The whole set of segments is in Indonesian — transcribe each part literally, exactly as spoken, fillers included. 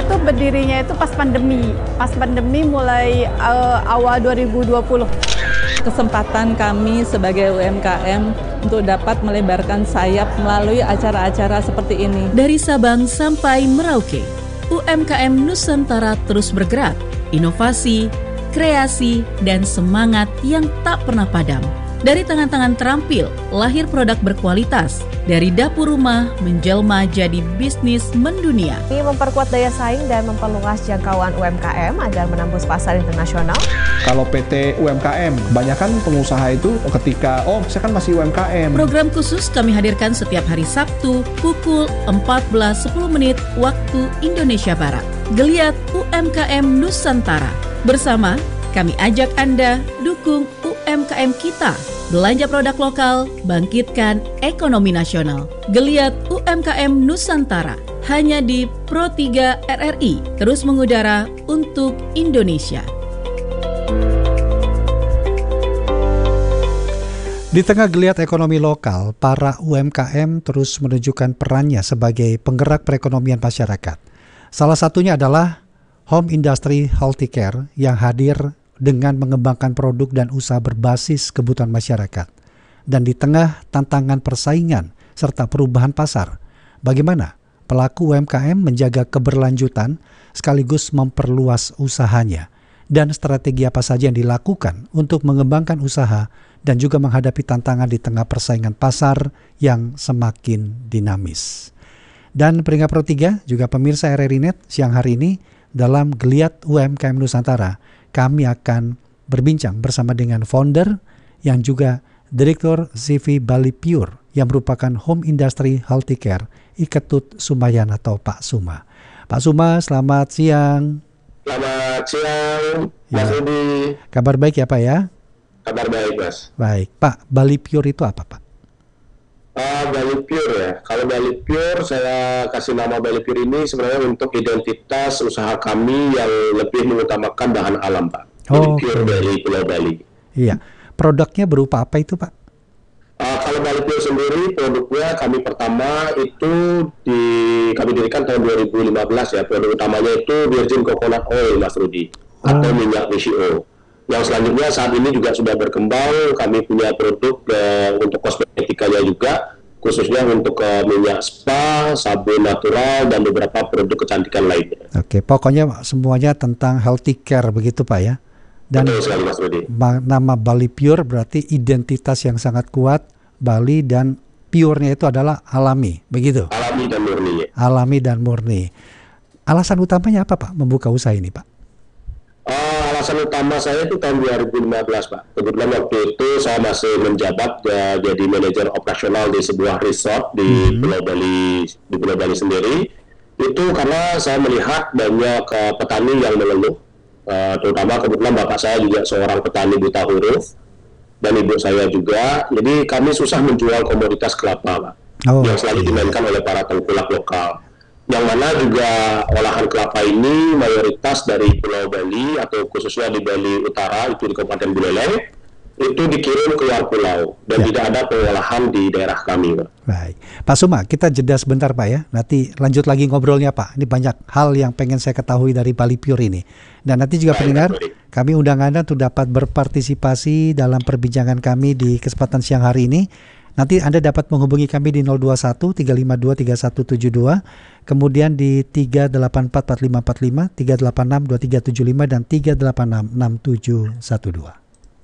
tuh berdirinya itu pas pandemi. Pas pandemi mulai uh, awal dua ribu dua puluh. Kesempatan kami sebagai U M K M untuk dapat melebarkan sayap melalui acara-acara seperti ini. Dari Sabang sampai Merauke, U M K M Nusantara terus bergerak, inovasi, kreasi, dan semangat yang tak pernah padam. Dari tangan-tangan terampil, lahir produk berkualitas. Dari dapur rumah, menjelma jadi bisnis mendunia. Ini memperkuat daya saing dan memperluas jangkauan U M K M agar menembus pasar internasional. Kalau P T U M K M, kebanyakan pengusaha itu ketika, oh saya kan masih U M K M. Program khusus kami hadirkan setiap hari Sabtu pukul empat belas sepuluh menit waktu Indonesia Barat. Geliat U M K M Nusantara. Bersama, kami ajak Anda dukung U M K M kita. Belanja produk lokal, bangkitkan ekonomi nasional. Geliat U M K M Nusantara. Hanya di Pro tiga R R I. Terus mengudara untuk Indonesia. Di tengah geliat ekonomi lokal, para U M K M terus menunjukkan perannya sebagai penggerak perekonomian masyarakat. Salah satunya adalah Home Industry Healthcare yang hadir dengan mengembangkan produk dan usaha berbasis kebutuhan masyarakat. Dan di tengah tantangan persaingan serta perubahan pasar, bagaimana pelaku U M K M menjaga keberlanjutan sekaligus memperluas usahanya? Dan strategi apa saja yang dilakukan untuk mengembangkan usaha dan juga menghadapi tantangan di tengah persaingan pasar yang semakin dinamis. Dan peringkat Pro tiga, juga pemirsa R R I Net, siang hari ini dalam Geliat U M K M Nusantara, kami akan berbincang bersama dengan founder yang juga Direktur C V Bali Pure yang merupakan Home Industry Healthcare Iketut Sumayan atau Pak Suma. Pak Suma, selamat siang. Selamat siang, Mas Ya. Rudi. Kabar baik ya Pak ya? Kabar baik, Mas. Baik, Pak, Bali Pure itu apa Pak? Uh, Bali Pure ya. Kalau Bali Pure, saya kasih nama Bali Pure ini sebenarnya untuk identitas usaha kami yang lebih mengutamakan bahan alam, Pak. Bali Oh, Pure oke. dari Pulau Bali. Iya, produknya berupa apa itu Pak? Uh, kalau Bali Pure sendiri, produknya kami pertama itu di kami dirikan tahun dua ribu lima belas ya. Produk utamanya itu virgin coconut oil, Mas Rudi, Oh. atau minyak V C O. Yang selanjutnya saat ini juga sudah berkembang, kami punya produk uh, untuk kosmetikanya juga, khususnya untuk uh, minyak spa, sabun natural, dan beberapa produk kecantikan lainnya. Oke, pokoknya semuanya tentang healthy care begitu Pak ya? Dan Betul sekali, Mas Rudi. ma- nama Bali Pure berarti identitas yang sangat kuat, Bali, dan pure-nya itu adalah alami, begitu? Alami dan murni. Alami dan murni. Alasan utamanya apa Pak membuka usaha ini Pak? Uh, alasan utama saya itu tahun dua ribu lima belas, Pak. Kebetulan waktu itu saya masih menjabat ya, jadi manajer operasional di sebuah resort di Hmm. Pulau Bali, di Pulau Bali sendiri. Itu karena saya melihat banyak uh, petani yang mengeluh, uh, terutama kebetulan bapak saya juga seorang petani buta huruf dan ibu saya juga. Jadi kami susah menjual komoditas kelapa, Pak, Oh, yang selalu iya. dimainkan oleh para tengkulak lokal. Yang mana juga olahan kelapa ini mayoritas dari Pulau Bali atau khususnya di Bali Utara, itu di Kabupaten Buleleng, itu dikirim keluar pulau dan Ya. tidak ada pengolahan di daerah kami, Pak. Baik. Pak Suma, kita jeda sebentar Pak ya. Nanti lanjut lagi ngobrolnya Pak. Ini banyak hal yang pengen saya ketahui dari Bali Pure ini. Dan nanti juga Baik, pendengar, baik. kami undang Anda untuk dapat berpartisipasi dalam perbincangan kami di kesempatan siang hari ini. Nanti Anda dapat menghubungi kami di nol dua satu tiga lima dua tiga satu tujuh dua, kemudian di tiga delapan empat empat lima empat lima, tiga delapan enam dua tiga tujuh lima, dan tiga delapan enam enam tujuh satu dua.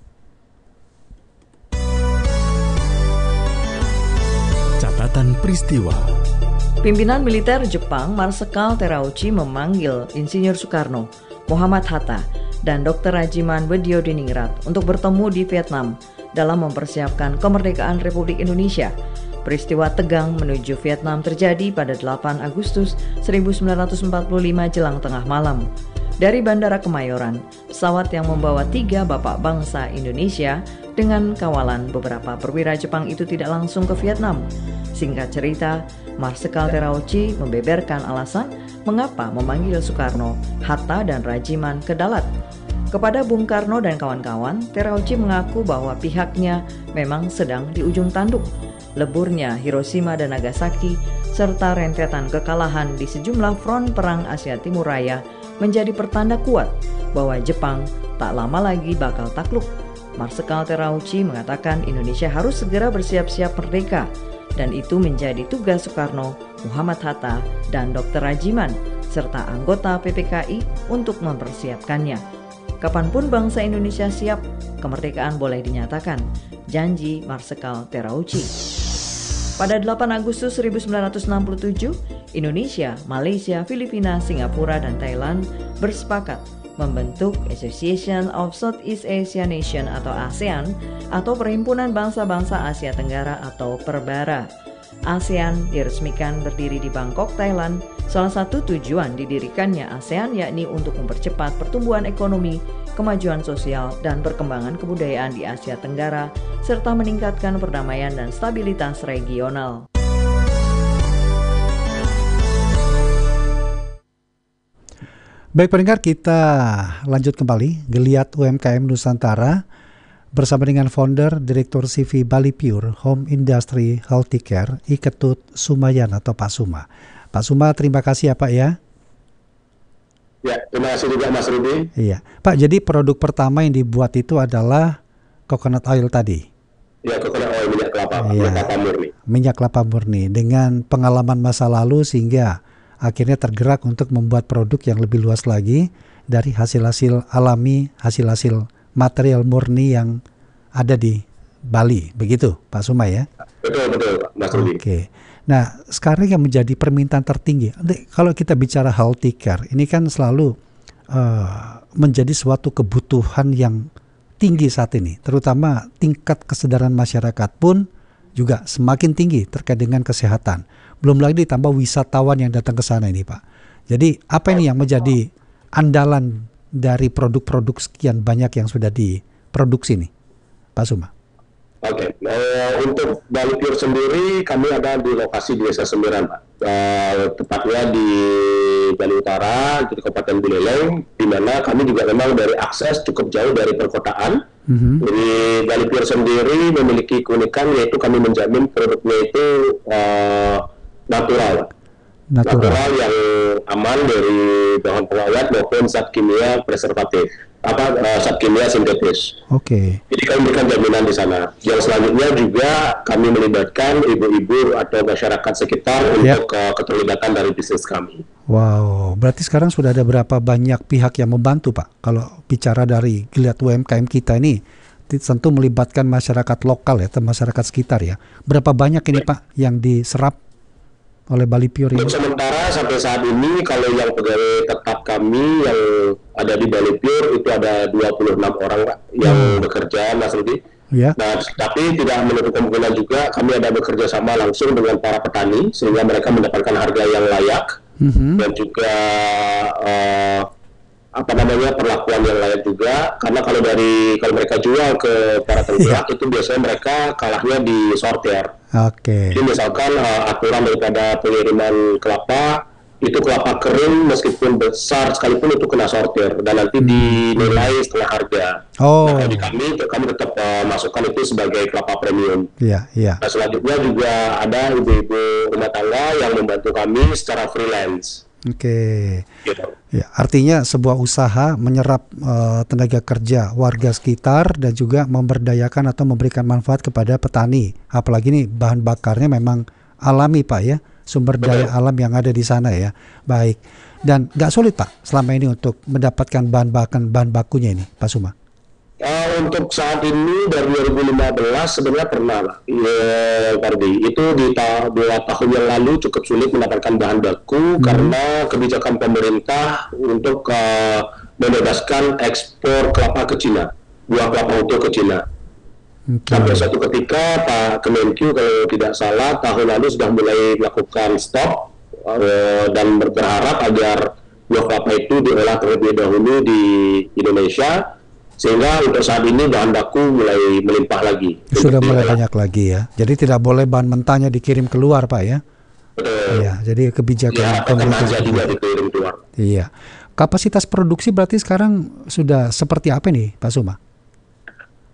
Catatan peristiwa. Pimpinan militer Jepang Marsekal Terauchi memanggil Insinyur Soekarno, Muhammad Hatta, dan Doktor Rajiman Wediodiningrat untuk bertemu di Vietnam dalam mempersiapkan kemerdekaan Republik Indonesia. Peristiwa tegang menuju Vietnam terjadi pada delapan Agustus seribu sembilan ratus empat puluh lima jelang tengah malam. Dari Bandara Kemayoran, pesawat yang membawa tiga bapak bangsa Indonesia dengan kawalan beberapa perwira Jepang itu tidak langsung ke Vietnam. Singkat cerita, Marsekal Terauchi membeberkan alasan mengapa memanggil Soekarno, Hatta, dan Rajiman ke Dalat. Kepada Bung Karno dan kawan-kawan, Terauchi mengaku bahwa pihaknya memang sedang di ujung tanduk. Leburnya Hiroshima dan Nagasaki serta rentetan kekalahan di sejumlah front perang Asia Timur Raya menjadi pertanda kuat bahwa Jepang tak lama lagi bakal takluk. Marsekal Terauchi mengatakan Indonesia harus segera bersiap-siap merdeka, dan itu menjadi tugas Soekarno, Muhammad Hatta, dan dokter Rajiman, serta anggota P P K I untuk mempersiapkannya. Kapanpun bangsa Indonesia siap, kemerdekaan boleh dinyatakan, janji Marsekal Terauchi. Pada delapan Agustus seribu sembilan ratus enam puluh tujuh, Indonesia, Malaysia, Filipina, Singapura, dan Thailand bersepakat membentuk Association of Southeast Asia Nation atau ASEAN atau Perhimpunan Bangsa-Bangsa Asia Tenggara atau Perbara. ASEAN diresmikan berdiri di Bangkok, Thailand. Salah satu tujuan didirikannya ASEAN yakni untuk mempercepat pertumbuhan ekonomi, kemajuan sosial, dan perkembangan kebudayaan di Asia Tenggara, serta meningkatkan perdamaian dan stabilitas regional. Baik pendengar, kita lanjut kembali Geliat U M K M Nusantara bersama dengan founder Direktur C V Bali Pure Home Industry Healthcare I Ketut Sumayan atau Pak Suma. Pak Suma, terima kasih ya Pak ya. Ya, terima kasih juga Mas Rudi. Iya, Pak, jadi produk pertama yang dibuat itu adalah coconut oil tadi. Ya, coconut oil, minyak kelapa, Iya, minyak kelapa murni. Minyak kelapa murni dengan pengalaman masa lalu sehingga akhirnya tergerak untuk membuat produk yang lebih luas lagi dari hasil-hasil alami, hasil-hasil material murni yang ada di Bali. Begitu Pak Suma ya? Betul, betul Mas Rudi. Oke. Nah, sekarang yang menjadi permintaan tertinggi, kalau kita bicara healthy care, ini kan selalu uh, menjadi suatu kebutuhan yang tinggi saat ini, terutama tingkat kesadaran masyarakat pun juga semakin tinggi terkait dengan kesehatan. Belum lagi ditambah wisatawan yang datang ke sana ini Pak. Jadi apa ini yang menjadi andalan dari produk-produk sekian banyak yang sudah diproduksi nih Pak Suma? Oke, okay. uh, untuk Bali Pure sendiri kami ada di lokasi di Desa Sembiran Pak. Uh, tepatnya di Bali Utara, di Kabupaten Buleleng, di mana kami juga memang dari akses cukup jauh dari perkotaan. Mm-hmm. Jadi Bali Pure sendiri memiliki keunikan yaitu kami menjamin produknya itu uh, natural. natural, natural yang aman dari bahan pengawet maupun zat kimia preservatif, apa uh, zat kimia sintetis. Oke. Okay. Jadi kami berikan jaminan di sana. Yang selanjutnya juga kami melibatkan ibu-ibu atau masyarakat sekitar yep. untuk uh, keterlibatan dari bisnis kami. Wow, berarti sekarang sudah ada berapa banyak pihak yang membantu Pak? Kalau bicara dari Geliat U M K M kita ini, tentu melibatkan masyarakat lokal ya, atau masyarakat sekitar ya. Berapa banyak ini Pak yang diserap oleh Bali Pure ini? Untuk sementara sampai saat ini kalau yang pegawai tetap kami yang ada di Bali Pure itu ada dua puluh enam orang Pak, yang hmm. bekerja Mas Rudi. Ya. Nah, tapi tidak menutup kemungkinan juga kami ada bekerja sama langsung dengan para petani sehingga mereka mendapatkan harga yang layak mm-hmm. dan juga uh, apa namanya perlakuan yang layak juga, karena kalau dari kalau mereka jual ke para penggerak yeah. itu biasanya mereka kalahnya di sortir. Oke. Okay. Jadi misalkan uh, aturan daripada pengiriman kelapa itu kelapa kering meskipun besar sekalipun itu kena sortir dan nanti dinilai setengah harga. Oh. Nah, di kami kami tetap uh, masukkan itu sebagai kelapa premium. Iya, yeah, iya. Yeah. Nah, selanjutnya juga ada ibu-ibu rumah tangga yang membantu kami secara freelance. Oke. Okay. Gitu. Ya, artinya sebuah usaha menyerap uh, tenaga kerja warga sekitar dan juga memberdayakan atau memberikan manfaat kepada petani. Apalagi nih bahan bakarnya memang alami Pak ya. Sumber daya Betul. alam yang ada di sana ya. Baik. Dan nggak sulit Pak selama ini untuk mendapatkan bahan bakan bahan bakunya ini Pak Suma? Uh, untuk saat ini dari dua ribu lima belas sebenarnya pernah lah. Ya, Pardi. Itu di ta- dua tahun yang lalu cukup sulit mendapatkan bahan baku hmm. karena kebijakan pemerintah untuk uh, membebaskan ekspor kelapa ke Cina, buah kelapa utuh ke Cina. Okay. Sampai suatu ketika Pak Kemenkyu kalau tidak salah tahun lalu sudah mulai melakukan stop uh, dan berharap agar buah kelapa itu diolah terlebih dahulu di Indonesia sehingga untuk saat ini bahan baku mulai melimpah lagi. Sudah mulai diolah. Banyak lagi ya. Jadi tidak boleh bahan mentahnya dikirim keluar Pak ya. Betul. Iya, jadi kebijakan ya, pemerintah juga dikirim keluar. Iya. Kapasitas produksi berarti sekarang sudah seperti apa nih Pak Suma?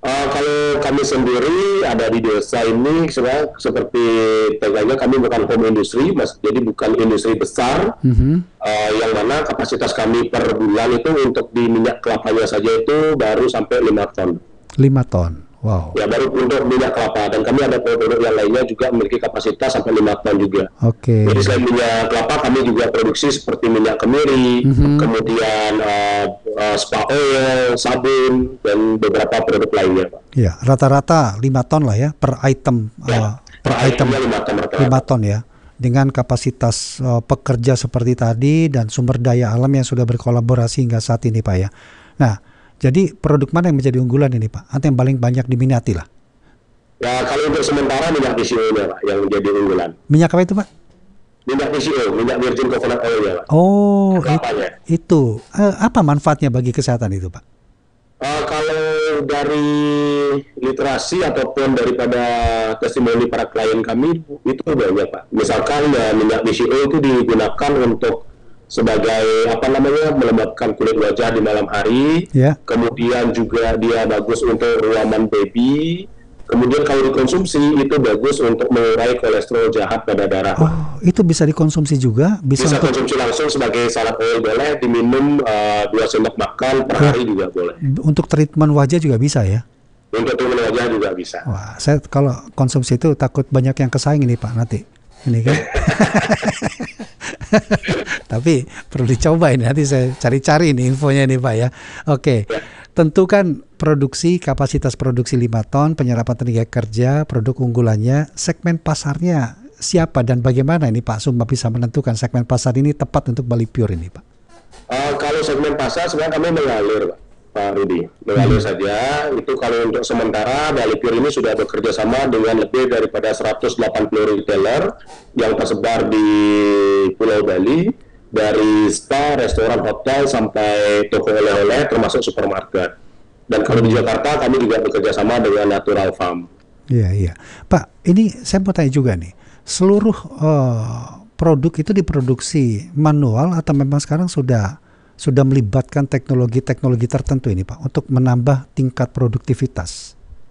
Uh, kalau kami sendiri ada di desa ini sebenarnya seperti tegaknya kami bukan home industry, mas, jadi bukan industri besar, mm-hmm. uh, yang mana kapasitas kami per bulan itu untuk di minyak kelapanya saja itu baru sampai lima ton. lima ton, wow. Ya baru untuk minyak kelapa, dan kami ada produk yang lainnya juga memiliki kapasitas sampai lima ton juga. Oke. Okay. Jadi selain minyak kelapa kami juga produksi seperti minyak kemiri, mm-hmm. kemudian uh, uh, spa oil, sabun, dan beberapa produk lainnya, Pak. Ya, rata-rata lima ton lah ya per item, ya, uh, per item lima ton, lima ton ya. Dengan kapasitas uh, pekerja seperti tadi dan sumber daya alam yang sudah berkolaborasi hingga saat ini, Pak ya. Nah, jadi produk mana yang menjadi unggulan ini, Pak? Atau yang paling banyak diminati lah? Ya, kalau untuk sementara minyak V C O-nya, Pak, yang menjadi unggulan. Minyak apa itu, Pak? Minyak V C O, minyak virgin coconut oil-nya, Pak. Oh, it, itu. Uh, apa manfaatnya bagi kesehatan itu, Pak? Uh, kalau dari literasi ataupun daripada testimoni para klien kami, itu banyak, Pak. Misalkan ya, minyak V C O itu digunakan untuk sebagai apa namanya melembabkan kulit wajah di malam hari, yeah. Kemudian juga dia bagus untuk ruaman baby, kemudian kalau dikonsumsi itu bagus untuk mengurai kolesterol jahat pada darah. Oh, itu bisa dikonsumsi juga? Bisa, bisa untuk... konsumsi langsung sebagai salad oil boleh, diminum uh, dua sendok makan per hari juga boleh. Untuk treatment wajah juga bisa ya? Untuk treatment wajah juga bisa. Wah, saya kalau konsumsi itu takut banyak yang kesaing ini, Pak, nanti. Ini kan. Tapi perlu dicoba ini, nanti saya cari-cari ini infonya nih, Pak ya. Oke, ya. Tentukan produksi, kapasitas produksi lima ton, penyerapan tenaga kerja, produk unggulannya, segmen pasarnya siapa dan bagaimana ini Pak Sumba bisa menentukan segmen pasar ini tepat untuk Bali Pure ini, Pak? Uh, kalau segmen pasar sebenarnya kami mengalir, Pak. Pak Rudi, mengalir hmm. saja. Itu kalau untuk sementara Bali Pure ini sudah bekerja sama dengan lebih daripada seratus delapan puluh retailer yang tersebar di Pulau Bali, dari spa, restoran, hotel, sampai toko oleh-oleh termasuk supermarket. Dan kalau hmm. di Jakarta kami juga bekerja sama dengan Natural Farm. Iya, iya. Pak, ini saya mau tanya juga nih, seluruh uh, produk itu diproduksi manual atau memang sekarang sudah sudah melibatkan teknologi-teknologi tertentu ini, Pak, untuk menambah tingkat produktivitas?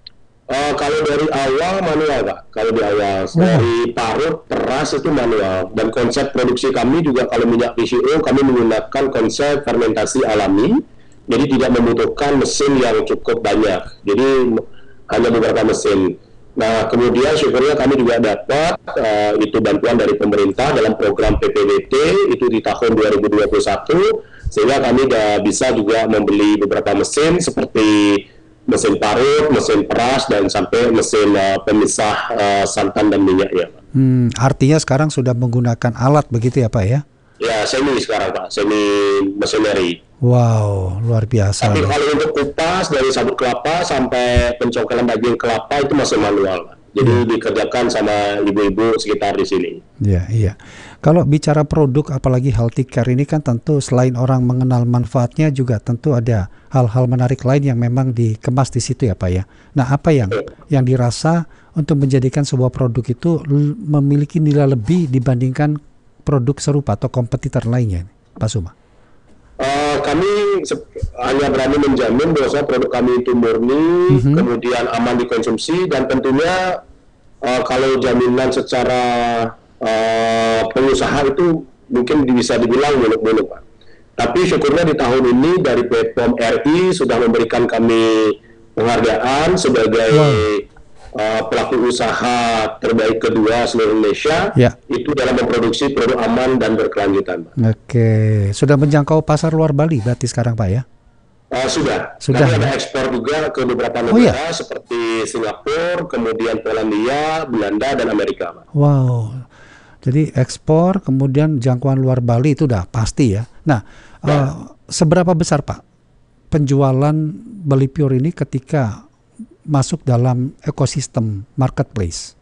Uh, kalau dari awal manual, Pak. Kalau di awal oh. dari parut, peras itu manual. Dan konsep produksi kami juga kalau minyak V C O kami menggunakan konsep fermentasi alami. Jadi tidak membutuhkan mesin yang cukup banyak. Jadi hanya beberapa mesin. Nah, kemudian syukurnya kami juga dapat uh, itu bantuan dari pemerintah dalam program P P W T itu di tahun dua ribu dua puluh satu. Sehingga kami sudah bisa juga membeli beberapa mesin seperti mesin parut, mesin peras, dan sampai mesin uh, pemisah uh, santan dan minyak ya, Pak. Hmm, artinya sekarang sudah menggunakan alat begitu ya, Pak ya? Ya, semi sekarang, Pak, semi machinery. Wow, luar biasa. Tapi loh. Kalau untuk kupas dari sabut kelapa sampai pencongkelan daging kelapa itu masih manual, Pak. Jadi hmm. dikerjakan sama ibu-ibu sekitar di sini. Iya, iya. Kalau bicara produk, apalagi healthy care ini kan tentu selain orang mengenal manfaatnya juga tentu ada hal-hal menarik lain yang memang dikemas di situ ya, Pak ya. Nah, apa yang yeah. yang dirasa untuk menjadikan sebuah produk itu l- memiliki nilai lebih dibandingkan produk serupa atau kompetitor lainnya, Pak Suma? Uh, kami se- hanya berani menjamin bahwa produk kami itu murni, mm-hmm. kemudian aman dikonsumsi, dan tentunya uh, kalau jaminan secara uh, pengusaha itu mungkin bisa dibilang muluk-muluk, Pak. Tapi syukurnya di tahun ini dari B P O M R I sudah memberikan kami penghargaan sebagai wow. Uh, pelaku usaha terbaik kedua seluruh Indonesia ya. Itu dalam memproduksi produk aman dan berkelanjutan, Pak. Oke, sudah menjangkau pasar luar Bali berarti sekarang, Pak ya? Uh, sudah. Sudah. Kami ada ekspor juga ke beberapa negara oh, ya? Seperti Singapura, kemudian Polandia, Belanda, dan Amerika, Pak. Wow. Jadi ekspor, kemudian jangkauan luar Bali itu udah pasti ya. Nah, ya. Uh, seberapa besar, Pak, penjualan Bali Pure ini ketika masuk dalam ekosistem marketplace?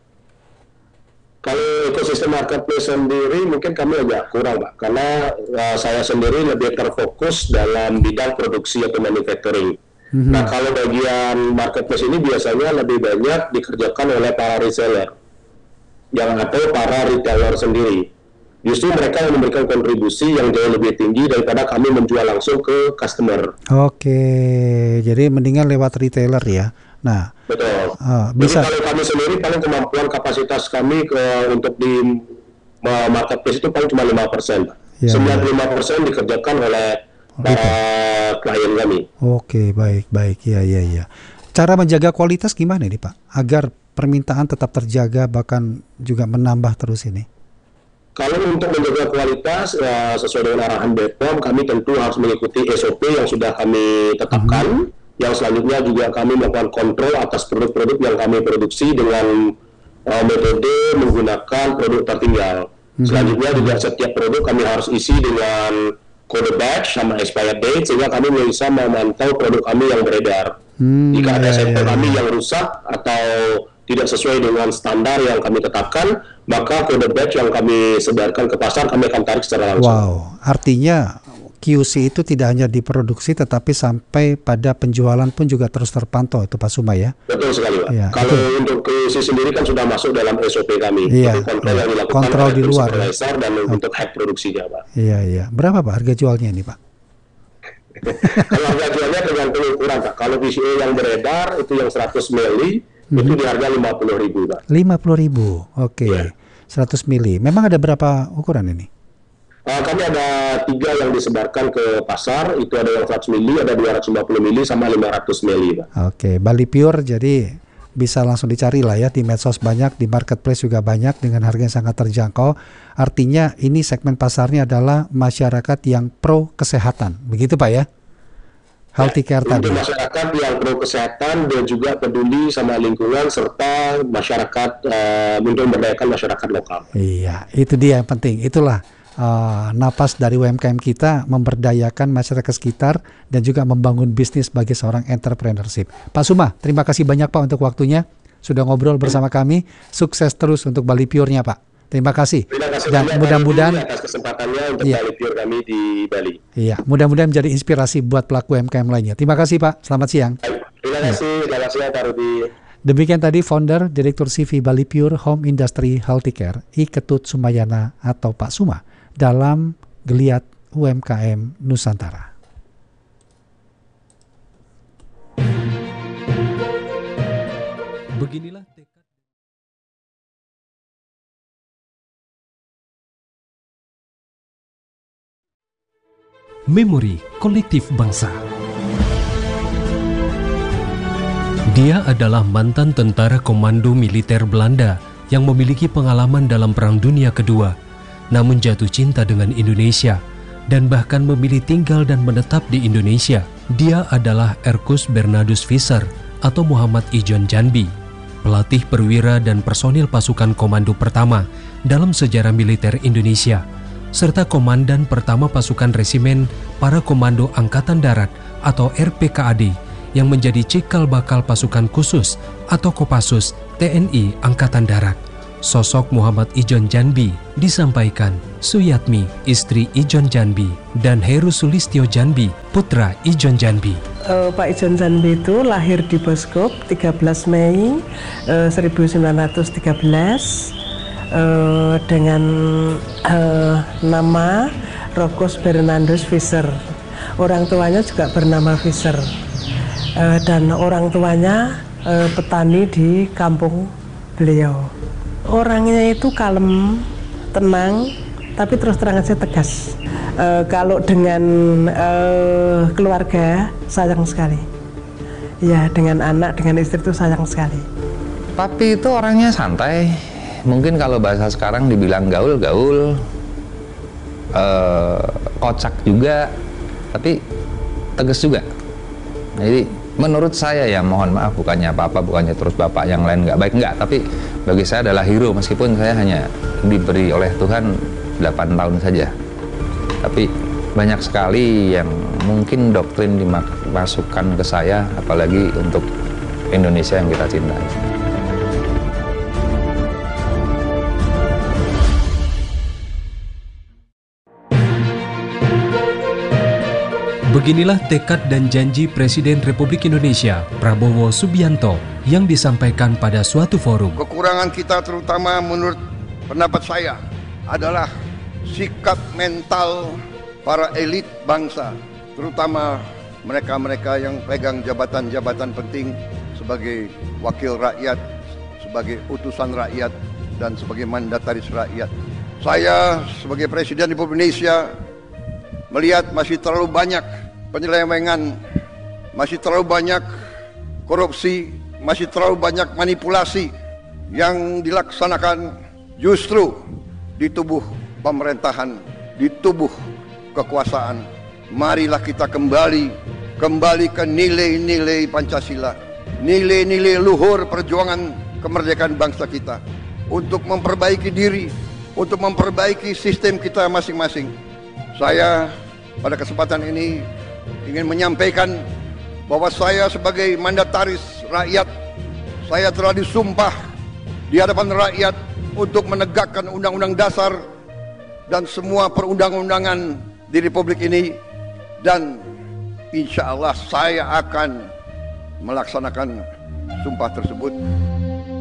Kalau ekosistem marketplace sendiri mungkin kami agak kurang, Pak, karena uh, saya sendiri lebih terfokus dalam bidang produksi atau manufacturing. Mm-hmm. Nah, kalau bagian marketplace ini biasanya lebih banyak dikerjakan oleh para reseller yang atau para retailer sendiri. Justru mereka yang memberikan kontribusi yang jauh lebih tinggi daripada kami menjual langsung ke customer. Oke, jadi mendingan lewat retailer ya. Nah, betul. Uh, bisa. Jadi kalau kami sendiri paling kemampuan kapasitas kami ke untuk di uh, marketplace itu paling cuma lima persen. Ya, sembilan puluh lima persen dikerjakan oleh para klien kami. Oke, baik, baik. Ya, ya, ya. Cara menjaga kualitas gimana nih Pak? Agar permintaan tetap terjaga bahkan juga menambah terus ini. Kalau untuk menjaga kualitas uh, sesuai dengan arahan B P O M, kami tentu harus mengikuti S O P yang sudah kami tetapkan. Mm-hmm. Yang selanjutnya juga kami melakukan kontrol atas produk-produk yang kami produksi dengan uh, metode menggunakan produk tertinggal. Mm-hmm. Selanjutnya juga setiap produk kami harus isi dengan kode batch sama expired date sehingga kami bisa memantau produk kami yang beredar. Hmm, Jika ada ya, sampel ya, kami ya. yang rusak atau tidak sesuai dengan standar yang kami tetapkan, maka kode batch yang kami sebarkan ke pasar kami akan tarik secara langsung. Wow, artinya Q C itu tidak hanya diproduksi tetapi sampai pada penjualan pun juga terus terpantau itu Pak Suma ya? Betul sekali Pak. Ya, Kalau itu. untuk Q C sendiri kan sudah masuk dalam S O P kami. Iya, kontrol iya. yang dilakukan kontrol oleh di luar dan oh. untuk hack produksinya Pak. Iya, iya. Berapa Pak harga jualnya ini Pak? Kalau harga jualnya tergantung ukuran Pak. Kalau V C A yang beredar itu yang seratus mili hmm. itu di harga lima puluh ribu Pak. lima puluh ribu, oke. Okay. Ya. seratus mili. Memang ada berapa ukuran ini? Uh, kami ada tiga yang disebarkan ke pasar. Itu ada yang seratus mili, ada dua ratus lima puluh mili, sama lima ratus mili Pak. Oke, okay. Bali Pure jadi bisa langsung dicari lah ya, di medsos banyak, di marketplace juga banyak dengan harga yang sangat terjangkau. Artinya ini segmen pasarnya adalah masyarakat yang pro kesehatan, begitu Pak ya? Healthy care ya, tadi. Untuk masyarakat yang pro kesehatan dan juga peduli sama lingkungan serta masyarakat uh, untuk memberdayakan masyarakat lokal. Iya, itu dia yang penting. Itulah uh, napas dari U M K M kita, memberdayakan masyarakat sekitar dan juga membangun bisnis sebagai seorang entrepreneurship. Pak Suma, terima kasih banyak Pak untuk waktunya. Sudah ngobrol bersama kami. Sukses terus untuk Bali Pure-nya Pak. Terima kasih. Terima kasih dan mudah-mudahan atas kesempatannya untuk iya. Bali Pure kami di Bali. Iya, mudah-mudahan menjadi inspirasi buat pelaku U M K M lainnya. Terima kasih Pak. Selamat siang. Terima kasih. Selamat siang Pak Rudi. Demikian tadi founder Direktur C V Bali Pure Home Industry Healthcare I Ketut Sumayana atau Pak Suma dalam Geliat U M K M Nusantara. Beginilah tekad Memori Kolektif Bangsa. Dia adalah mantan tentara komando militer Belanda yang memiliki pengalaman dalam Perang Dunia Kedua, namun jatuh cinta dengan Indonesia dan bahkan memilih tinggal dan menetap di Indonesia. Dia adalah Erkus Bernardus Visser atau Muhammad Ijon Janbi, pelatih perwira dan personil pasukan komando pertama dalam sejarah militer Indonesia, serta komandan pertama pasukan resimen para komando Angkatan Darat atau R P K A D yang menjadi cikal bakal pasukan khusus atau Kopassus T N I Angkatan Darat. Sosok Muhammad Ijon Janbi disampaikan Suyatmi, istri Ijon Janbi, dan Heru Sulistyo Janbi, putra Ijon Janbi. Uh, Pak Ijon Janbi itu lahir di Boskop tiga belas Mei uh, seribu sembilan ratus tiga belas uh, dengan uh, nama Erkus Bernardus Visser. Orang tuanya juga bernama Visser. Uh, dan orang tuanya uh, petani di kampung beliau. Orangnya itu kalem, tenang, tapi terus terang aja tegas. Uh, kalau dengan uh, keluarga sayang sekali. Ya, dengan anak, dengan istri itu sayang sekali. Papi itu orangnya santai. Mungkin kalau bahasa sekarang dibilang gaul-gaul, uh, kocak juga, tapi tegas juga. Jadi menurut saya ya, mohon maaf, bukannya apa-apa, bukannya terus bapak yang lain nggak baik, nggak, tapi bagi saya adalah hero, meskipun saya hanya diberi oleh Tuhan delapan tahun saja. Tapi banyak sekali yang mungkin doktrin dimasukkan ke saya, apalagi untuk Indonesia yang kita cintai. Beginilah tekad dan janji Presiden Republik Indonesia Prabowo Subianto yang disampaikan pada suatu forum. Kekurangan kita terutama menurut pendapat saya adalah sikap mental para elit bangsa, terutama mereka-mereka yang pegang jabatan-jabatan penting sebagai wakil rakyat, sebagai utusan rakyat, dan sebagai mandataris rakyat. Saya sebagai Presiden Republik Indonesia melihat masih terlalu banyak penyelewengan, masih terlalu banyak korupsi, masih terlalu banyak manipulasi yang dilaksanakan justru di tubuh pemerintahan, di tubuh kekuasaan. Marilah kita kembali, kembali ke nilai-nilai Pancasila, nilai-nilai luhur perjuangan kemerdekaan bangsa kita, untuk memperbaiki diri, untuk memperbaiki sistem kita masing-masing. Saya pada kesempatan ini ingin menyampaikan bahwa saya sebagai mandataris rakyat, saya telah disumpah di hadapan rakyat untuk menegakkan Undang-Undang Dasar dan semua perundang-undangan di Republik ini, dan insya Allah saya akan melaksanakan sumpah tersebut.